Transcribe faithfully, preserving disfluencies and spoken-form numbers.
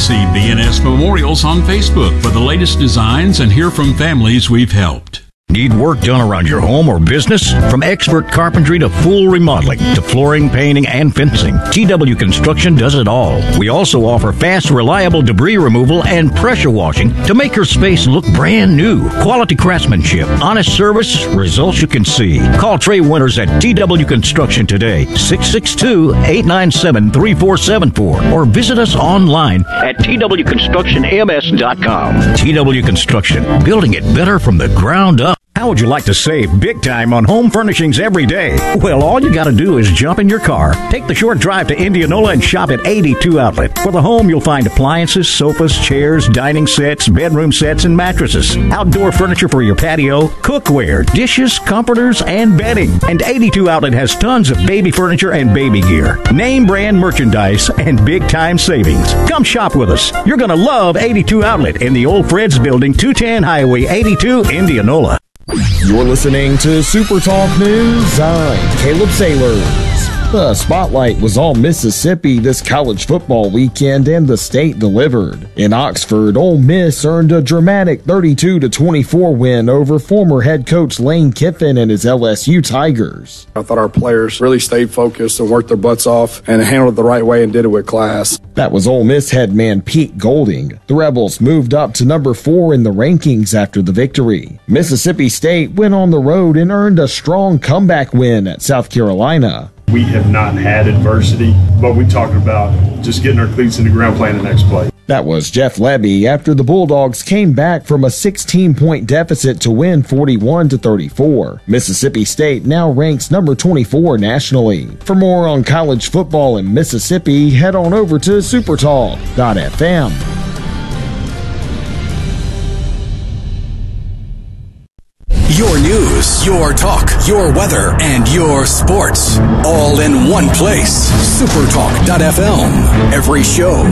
See B N S Memorials on Facebook for the latest designs and hear from families we've helped. Need work done around your home or business? From expert carpentry to full remodeling to flooring, painting, and fencing, T W Construction does it all. We also offer fast, reliable debris removal and pressure washing to make your space look brand new. Quality craftsmanship, honest service, results you can see. Call Trey Winters at T W Construction today, six six two, eight nine seven, three four seven four, or visit us online at T W construction M S dot com. T W Construction, building it better from the ground up. How would you like to save big time on home furnishings every day? Well, all you got to do is jump in your car, take the short drive to Indianola, and shop at eighty-two Outlet. For the home, you'll find appliances, sofas, chairs, dining sets, bedroom sets, and mattresses. Outdoor furniture for your patio, cookware, dishes, comforters, and bedding. And eighty-two Outlet has tons of baby furniture and baby gear. Name brand merchandise and big time savings. Come shop with us. You're going to love eighty-two Outlet in the Old Fred's Building, two ten Highway eighty-two, Indianola. You're listening to Super Talk News. I'm Caleb Sailors. The spotlight was on Mississippi this college football weekend, and the state delivered. In Oxford, Ole Miss earned a dramatic thirty-two to twenty-four win over former head coach Lane Kiffin and his L S U Tigers. I thought our players really stayed focused and worked their butts off and handled it the right way and did it with class. That was Ole Miss head man Pete Golding. The Rebels moved up to number four in the rankings after the victory. Mississippi State went on the road and earned a strong comeback win at South Carolina. We have not had adversity, but we talked about just getting our cleats in the ground, playing the next play. That was Jeff Lebby after the Bulldogs came back from a sixteen-point deficit to win forty-one to thirty-four. Mississippi State now ranks number twenty-four nationally. For more on college football in Mississippi, head on over to supertalk dot f m. Your news, your talk, your weather, and your sports. All in one place. supertalk dot f m. Every show